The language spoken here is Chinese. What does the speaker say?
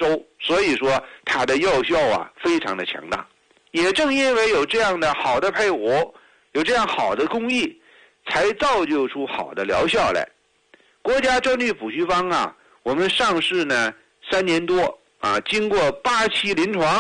收，所以说它的药效啊非常的强大。也正因为有这样的好的配伍，有这样好的工艺，才造就出好的疗效来。国家专利补虚方啊，我们上市呢3年多啊，经过8期临床，